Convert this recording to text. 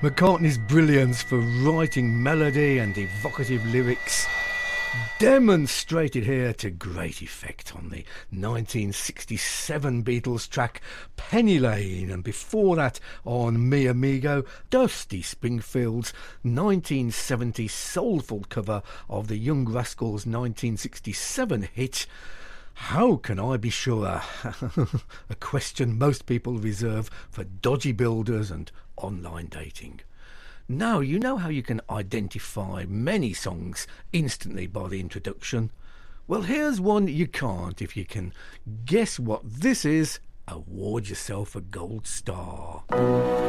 McCartney's brilliance for writing melody and evocative lyrics demonstrated here to great effect on the 1967 Beatles track Penny Lane, and before that on Mi Amigo, Dusty Springfield's 1970 soulful cover of the Young Rascals' 1967 hit How Can I Be Sure? A question most people reserve for dodgy builders and online dating. Now, you know how you can identify many songs instantly by the introduction? Well, here's one you can't. If you can guess what this is, award yourself a gold star.